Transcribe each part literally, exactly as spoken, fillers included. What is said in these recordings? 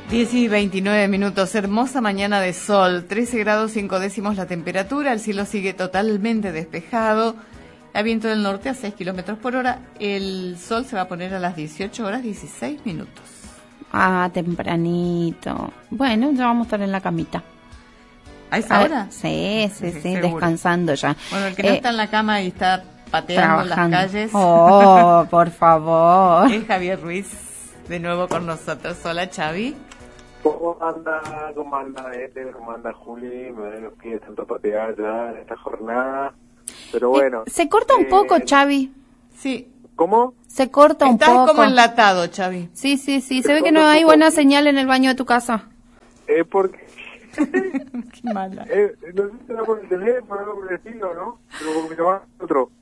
diez y veintinueve minutos, hermosa mañana de sol, trece grados cinco décimos la temperatura, el cielo sigue totalmente despejado, a viento del norte a seis kilómetros por hora, el sol se va a poner a las dieciocho horas dieciséis minutos. Ah, tempranito. Bueno, ya vamos a estar en la camita. ¿A esa hora? Sí, sí, sí, Seguro. descansando ya. Bueno, el que no Eh, está en la cama y está pateando trabajando. las calles Oh, por favor. es Javier Ruiz, de nuevo con nosotros. Hola, Xavi. ¿Cómo anda, cómo anda Eder, cómo anda Juli? Me duelen los pies tanto patear ya en esta jornada. Pero bueno. Eh, se corta un eh, poco, Xavi. Sí. ¿Cómo? Se corta un Estás poco. como enlatado, Xavi. Sí, sí, sí. Se ve que no hay buena señal en el baño de tu casa. Eh, porque... Qué mala. eh, no sé si será por el teléfono, algo por el estilo, ¿no? Pero como que se va otro.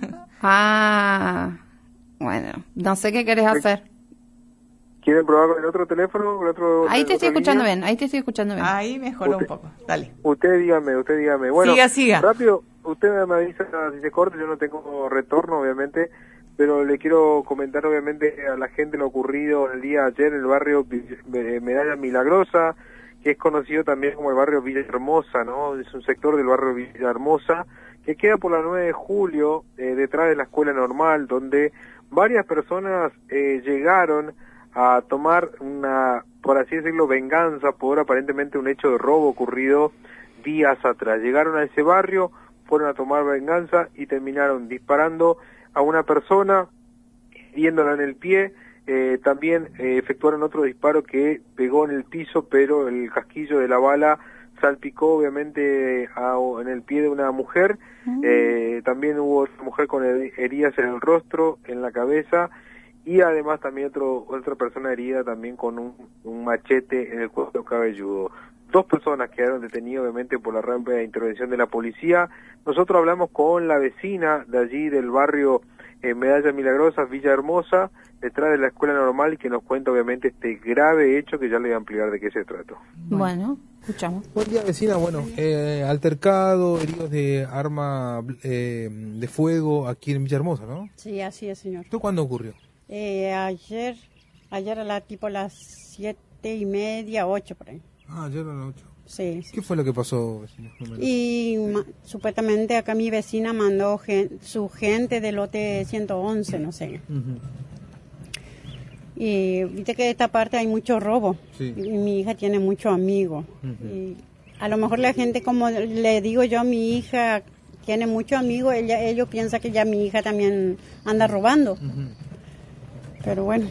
Ah, bueno, no sé qué querés hacer. ¿Quieren probar con el otro teléfono? Con el otro, Ahí te estoy otra escuchando línea? bien, ahí te estoy escuchando bien. Ahí mejoró Usted- un poco. Dale. Usted dígame, usted dígame. Bueno, Siga, siga. rápido, usted me avisa si se corta, yo no tengo retorno, obviamente, pero le quiero comentar, obviamente, a la gente lo ocurrido el día de ayer en el barrio Vi- eh, Medalla Milagrosa, que es conocido también como el barrio Villa Hermosa, ¿no? Es un sector del barrio Villa Hermosa que queda por la nueve de julio, eh, detrás de la escuela normal, donde varias personas eh, llegaron a tomar una, por así decirlo, venganza por aparentemente un hecho de robo ocurrido días atrás. Llegaron a ese barrio, fueron a tomar venganza y terminaron disparando a una persona, hiriéndola en el pie. Eh, también eh, efectuaron otro disparo que pegó en el piso, pero el casquillo de la bala salpicó obviamente a, en el pie de una mujer. Eh, también hubo otra mujer con heridas en el rostro, en la cabeza, y además también otro, otra persona herida también con un, un machete en el cuello cabelludo. Dos personas quedaron detenidas obviamente por la rápida intervención de la policía. Nosotros hablamos con la vecina de allí del barrio eh, Medalla Milagrosa, Villa Hermosa, detrás de la escuela normal, y que nos cuenta obviamente este grave hecho que ya le voy a ampliar de qué se trata. Bueno, escuchamos. Buen día, vecina. Bueno, eh, altercado, heridos de arma eh, de fuego aquí en Villahermosa, ¿no? Sí, así es, señor. ¿Esto cuándo ocurrió? Eh, ayer, ayer a la tipo las siete y media, ocho por ahí. Ah, ayer a las ocho. Sí, sí. ¿Qué fue lo que pasó, vecina? No me lo- Y ma- supuestamente acá mi vecina mandó gen- su gente del lote ciento once, no sé. Ujú. Y viste que de esta parte hay mucho robo. Sí. Y mi hija tiene muchos amigos. Ujú. Y a lo mejor la gente, como le digo yo a mi hija, tiene muchos amigos, ella, ellos piensan que ya mi hija también anda robando. Ujú. Pero bueno,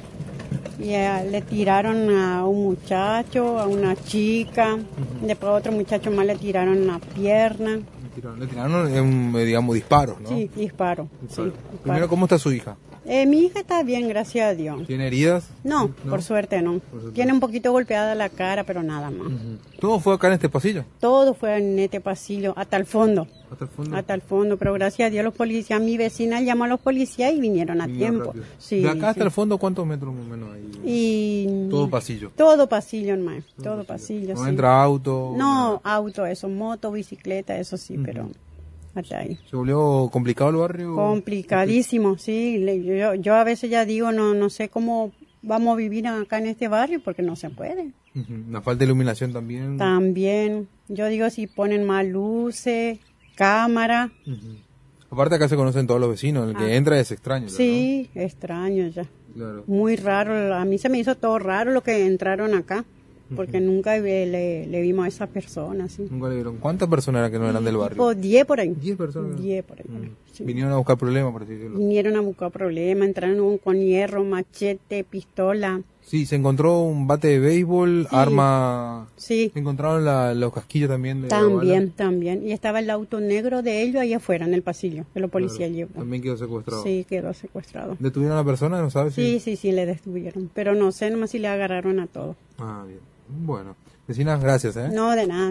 ya le tiraron a un muchacho, a una chica, después a otro muchacho más le tiraron la pierna. Le tiraron, le tiraron eh, digamos, disparos, ¿no? Sí, disparo. Sí, Disparos. disparo. Primero, ¿cómo está su hija? Eh, mi hija está bien, gracias a Dios. ¿Tiene heridas? No, por suerte no. suerte. Tiene un poquito golpeada la cara, pero nada más. Ujú. ¿Todo fue acá en este pasillo? Todo fue en este pasillo, hasta el fondo. ¿Hasta el fondo? Hasta el fondo, pero gracias a Dios los policías, mi vecina llamó a los policías y vinieron a Vinieron tiempo. rápido. Sí, ¿De acá hasta sí. el fondo cuántos metros más o menos hay? Y Todo pasillo. Todo pasillo, hermano. Todo pasillo. ¿No sí. entra auto? No, auto, eso, moto, bicicleta, eso sí, pero hasta ahí. ¿Se volvió complicado el barrio? Complicadísimo, sí. Le- Yo, yo a veces ya digo, no, no sé cómo vamos a vivir acá en este barrio porque no se puede. Ujú. La falta de iluminación también. También, yo digo, si ponen más luces, cámara, Ujú. Aparte acá se conocen todos los vecinos, el que Ah. entra es extraño. ¿no? sí, extraño ya. Claro. Muy raro, a mí se me hizo todo raro lo que entraron acá, porque nunca le, le, le vimos a esa persona, sí. Nunca le vieron. ¿Cuántas personas eran que no eran del barrio? Tipo diez por ahí. Diez personas. diez por ahí. Mm. sí. Vinieron a buscar problemas, por así decirlo. Vinieron a buscar problemas, entraron con hierro, machete, pistola. Sí, se encontró un bate de béisbol, Sí. arma... Sí, Se encontraron la- los casquillos también de la también, bala. también. Y estaba el auto negro de ellos ahí afuera en el pasillo, que los policías Claro. llevó. También quedó secuestrado. Sí, quedó secuestrado. ¿Detuvieron a la persona? ¿No sabes? Sí, sí, sí, le detuvieron. Pero no sé nomás si le agarraron a todos. Ah, bien. Bueno. Vecinas, gracias, ¿eh? No, de nada.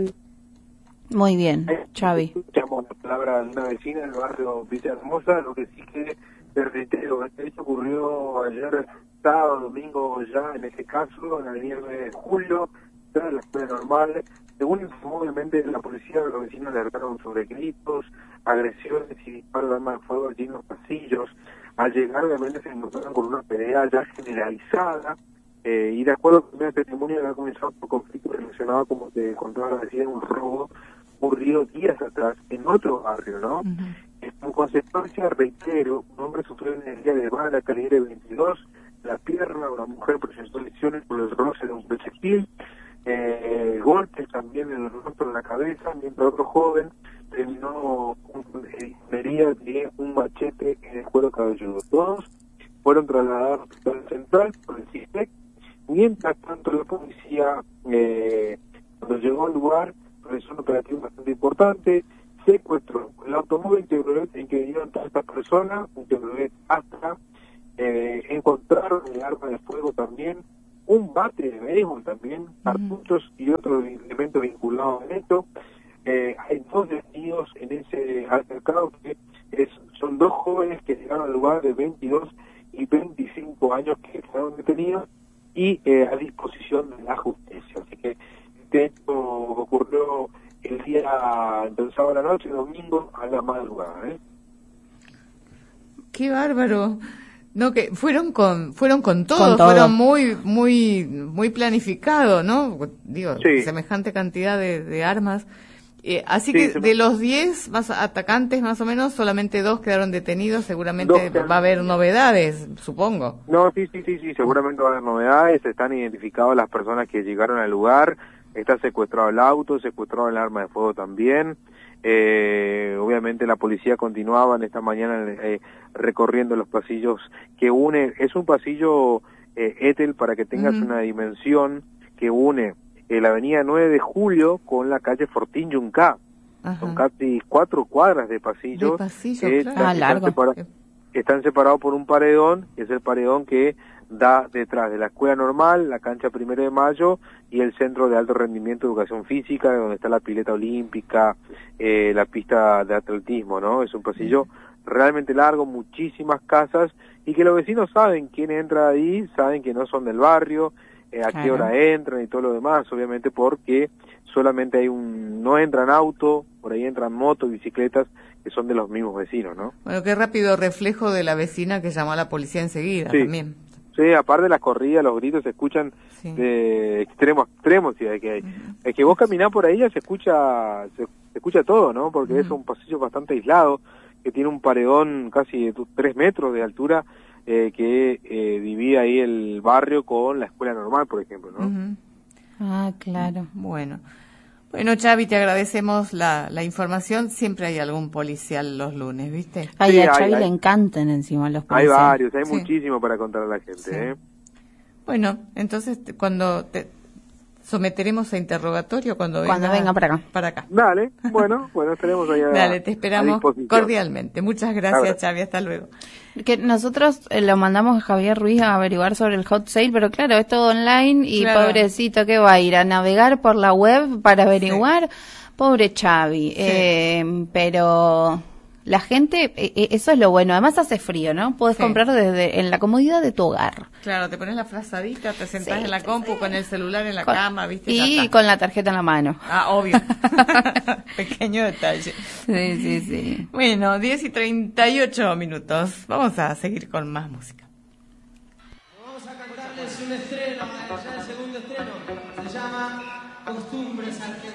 Muy bien, Xavi. Escuchamos la palabra de una vecina del barrio Villa Hermosa, lo que sí que te reitero, este hecho ocurrió ayer sábado, domingo ya, en este caso, en la avenida nueve de julio, en la escuela normal. Según informó obviamente la policía, los vecinos alertaron sobre gritos, agresiones y disparos de armas de fuego allí en los pasillos. Al llegar obviamente se encontraron con una pelea ya generalizada Eh, y de acuerdo con el testimonio, había comenzado por conflicto relacionado, como te contaba la vecina, un robo ocurrido días atrás en otro barrio, ¿no? Uh-huh. Como consecuencia, reitero, un hombre sufrió una herida de bala calibre veintidós, la pierna, una mujer presentó lesiones por el roce de un proyectil, eh, golpes también en el rostro, en la cabeza, mientras otro joven terminó con una herida de un machete en el cuero cabelludo. Todos fueron trasladados al hospital central por el C I S E C. Mientras tanto, la policía, eh, cuando llegó al lugar, realizó un operativo bastante importante, secuestró el automóvil Chevrolet en que vinieron todas estas personas, un Chevrolet Astra, eh, encontraron el arma de fuego también, un bate de béisbol también, cartuchos uh-huh. y otros elementos vinculados en esto. Eh, hay dos detenidos en ese altercado, que es, son dos jóvenes que llegaron al lugar de veintidós y veinticinco años que fueron detenidos y eh, a disposición de la justicia. Así que este hecho ocurrió el día del sábado a la noche, domingo a la madrugada. ¿eh? ¡Qué bárbaro! No, que fueron con fueron con todo, con todo. Fueron muy muy muy planificados, ¿no? Digo, sí. semejante cantidad de, de armas. Eh, así sí, que se... de los diez más atacantes, más o menos, solamente dos quedaron detenidos. Seguramente dos, va a haber novedades, supongo. No, sí, sí, sí, sí, seguramente va a haber novedades. Están identificadas las personas que llegaron al lugar. Está secuestrado el auto, secuestrado el arma de fuego también. Eh, obviamente la policía continuaba en esta mañana eh, recorriendo los pasillos que une. Es un pasillo, eh, Ethel, para que tengas mm. una dimensión, que une Eh, la avenida nueve de julio con la calle Fortín Yunca. Ajá. Son casi cuatro cuadras de pasillos. De pasillo, que claro. están, ah, largo. Están, separa- están separados por un paredón, que es el paredón que da detrás de la escuela normal, la cancha Primero de Mayo y el Centro de Alto Rendimiento de Educación Física, donde está la pileta olímpica, eh, la pista de atletismo, ¿no? Es un pasillo uh-huh. realmente largo, muchísimas casas, y que los vecinos saben quién entra ahí, saben que no son del barrio, Eh, a claro. qué hora entran y todo lo demás, obviamente porque solamente hay un, no entran auto, por ahí entran motos, bicicletas, que son de los mismos vecinos, ¿no? Bueno, qué rápido reflejo de la vecina que llamó a la policía enseguida sí. también. Sí, aparte de las corridas, los gritos se escuchan sí. de extremo a extremo, si hay que hay. Uh-huh. Es que vos caminás por ahí ya se escucha, se, se escucha todo, ¿no? Porque uh-huh. es un pasillo bastante aislado, que tiene un paredón casi de tres metros de altura, Eh, que eh, divide ahí el barrio con la escuela normal, por ejemplo, ¿no? Uh-huh. Ah, claro. Bueno, bueno, Xavi, te agradecemos la, la información. Siempre hay algún policial los lunes, ¿viste? Ay, sí, a Xavi hay, le hay, encantan encima los policiales. Hay varios, hay sí. muchísimo para contar a la gente, sí. ¿eh? Bueno, entonces cuando te someteremos a interrogatorio cuando venga, cuando venga para acá. Para acá. Dale, bueno, bueno, estaremos allá. Dale, te esperamos cordialmente. Muchas gracias, Xavi, hasta luego. Que nosotros eh, lo mandamos a Javier Ruiz a averiguar sobre el hot sale, pero claro, es todo online y claro. pobrecito que va a ir a navegar por la web para averiguar. Sí. Pobre Xavi, sí. eh, pero la gente, eh, eso es lo bueno. Además hace frío, ¿no? Podés sí. comprar desde en la comodidad de tu hogar. Claro, te pones la frazadita, te sentás sí, en la compu sí. con el celular en la con, cama, ¿viste? Y con la tarjeta en la mano. Ah, obvio. Pequeño detalle. Sí, sí, sí. Bueno, diez y treinta y ocho minutos. Vamos a seguir con más música. Vamos a cantarles un estreno, ya el segundo estreno. Se llama Costumbres Argentinas.